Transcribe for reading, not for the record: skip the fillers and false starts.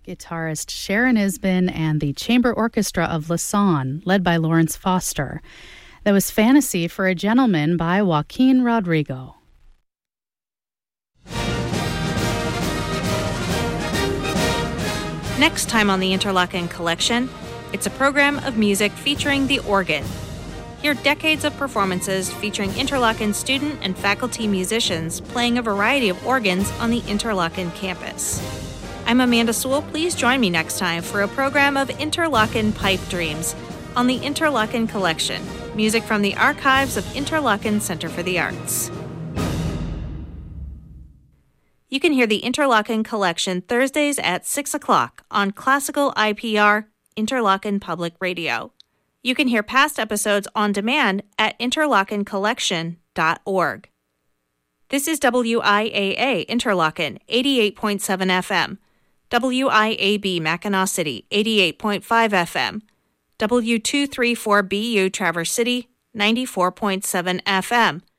guitarist Sharon Isbin and the Chamber Orchestra of Lausanne, led by Lawrence Foster. That was Fantasy for a Gentleman by Joaquin Rodrigo. Next time on the Interlochen Collection, it's a program of music featuring the organ. Hear decades of performances featuring Interlochen student and faculty musicians playing a variety of organs on the Interlochen campus. I'm Amanda Sewell. Please join me next time for a program of Interlochen Pipe Dreams on the Interlochen Collection, music from the archives of Interlochen Center for the Arts. You can hear the Interlochen Collection Thursdays at 6 o'clock on Classical IPR, Interlochen Public Radio. You can hear past episodes on demand at interlochencollection.org. This is WIAA Interlochen 88.7 FM, WIAB Mackinac City 88.5 FM, W234BU Traverse City 94.7 FM,